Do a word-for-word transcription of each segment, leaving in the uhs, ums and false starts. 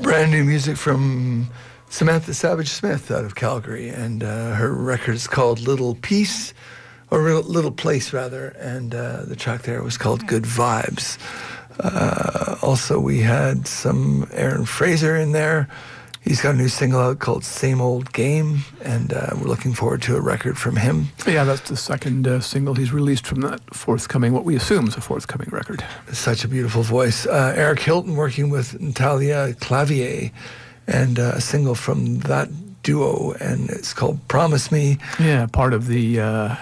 brand new music from Samantha Savage Smith out of Calgary, and uh, her record is called Little Piece, or Little Place rather, and uh, the track there was called Good Vibes. Uh, also, we had some Aaron Fraser in there. He's got a new single out called Same Old Game, and uh, we're looking forward to a record from him. Yeah, that's the second uh, single he's released from that forthcoming, what we assume is a forthcoming record. Such a beautiful voice. Uh, Eric Hilton working with Natalia Clavier, and uh, a single from that duo, and it's called Promise Me. Yeah, part of the uh, uh,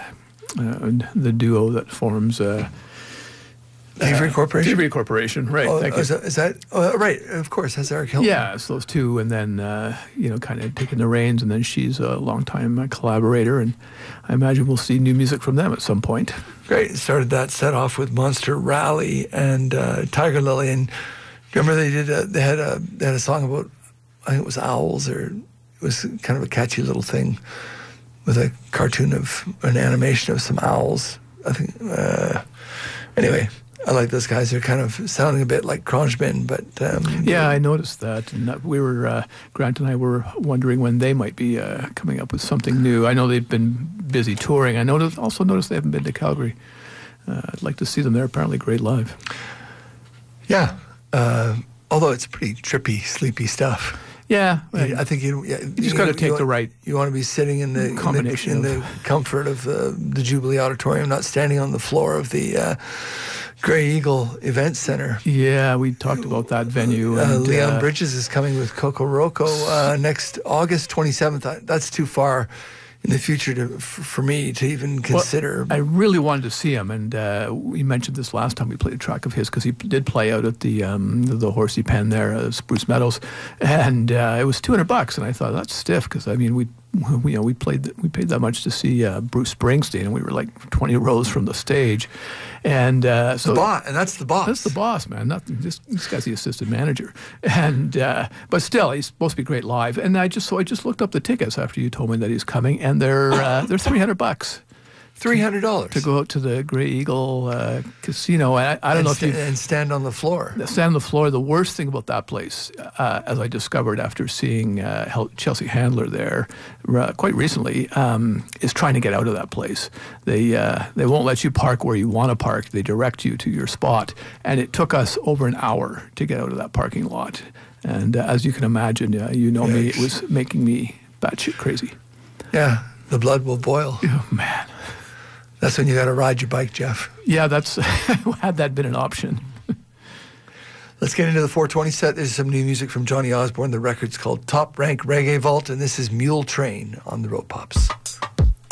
the duo that forms... Uh, Thievery Corporation? Thievery Corporation, right. Oh, thank is you. that, is that oh, right, of course, has Eric Hilton. Yeah, it's those two, and then, uh, you know, kind of taking the reins, and then she's a longtime uh, collaborator, and I imagine we'll see new music from them at some point. Great. Started that set off with Monster Rally and uh, Tiger Lily, and remember they did a, they had a they had a song about, I think it was owls, or it was kind of a catchy little thing with a cartoon of an animation of some owls. I think. Uh, anyway. I like those guys. They're kind of sounding a bit like Crunchbin, but... Um, yeah, I noticed that. And that we were, uh, Grant and I were wondering when they might be uh, coming up with something new. I know they've been busy touring. I noticed, also noticed they haven't been to Calgary. Uh, I'd like to see them there. Apparently great live. Yeah, uh, although it's pretty trippy, sleepy stuff. Yeah, right. I think you, yeah, you just got to take you, the right You want to be sitting in the combination in the, in the comfort of uh, the Jubilee Auditorium, not standing on the floor of the uh, Grey Eagle Event Center. Yeah, we talked about that venue. And, uh, Leon uh, Bridges is coming with Coco Roco uh, next August twenty-seventh. That's too far in the future to, f- for me to even consider. Well, I really wanted to see him, and uh, we mentioned this last time we played a track of his, because he did play out at the um, the Horsey Pen there, uh, Spruce Meadows, and uh, it was two hundred bucks, and I thought that's stiff, because I mean we. We, you know, we played. We paid that much to see uh, Bruce Springsteen, and we were like twenty rows from the stage, and uh, so the boss, and that's the boss. That's the boss, man. Not this. This guy's the assistant manager, and uh, but still, he's supposed to be great live. And I just so I just looked up the tickets after you told me that he's coming, and they're uh, they're three hundred bucks. Three hundred dollars to go out to the Grey Eagle uh, Casino. And I, I don't and know sta- if you and stand on the floor. Stand on the floor. The worst thing about that place, uh, as I discovered after seeing uh, Chelsea Handler there uh, quite recently, um, is trying to get out of that place. They uh, they won't let you park where you want to park. They direct you to your spot, and it took us over an hour to get out of that parking lot. And uh, as you can imagine, uh, you know Yikes. me, it was making me batshit crazy. Yeah, the blood will boil. Oh man. That's when you got to ride your bike, Jeff. Yeah, that's had that been an option. Let's get into the four twenty set. There's some new music from Johnny Osborne. The record's called Top Rank Reggae Vault, and this is Mule Train on the Road Pops.